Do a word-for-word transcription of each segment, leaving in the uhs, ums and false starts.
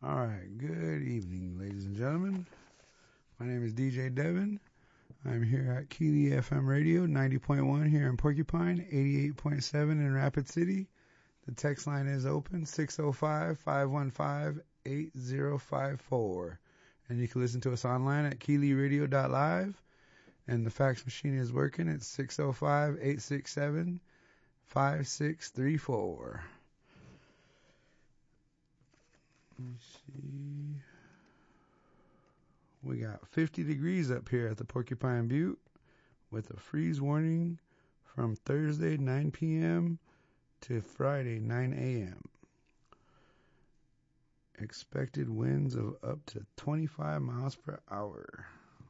All right, good evening, ladies and gentlemen. My name is D J Devin. I'm here at Keely F M Radio, ninety point one here in Porcupine, eighty-eight point seven in Rapid City. The text line is open, six oh five, five one five, eight oh five four. And you can listen to us online at keely radio dot live. And the fax machine is working at six oh five, eight six seven, five six three four. Let me see. We got fifty degrees up here at the Porcupine Butte with a freeze warning from Thursday nine p.m. to Friday nine a.m. Expected winds of up to twenty-five miles per hour.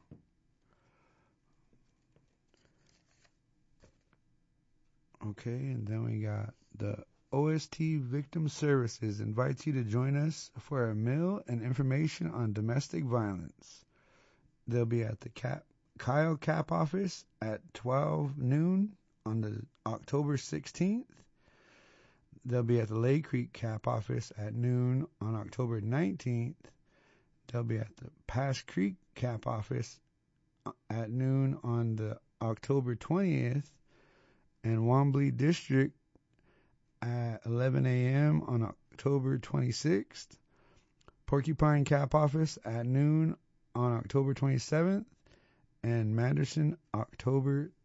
Okay, and then we got the O S T Victim Services invites you to join us for a meal and information on domestic violence. They'll be at the Cap, Kyle Cap office at twelve noon on the October sixteenth. They'll be at the Lake Creek Cap office at noon on October nineteenth. They'll be at the Pass Creek Cap office at noon on the October twentieth. And Wambley District at eleven a.m. on October twenty-sixth. Porcupine Cap office at noon on October twenty-seventh. And Manderson October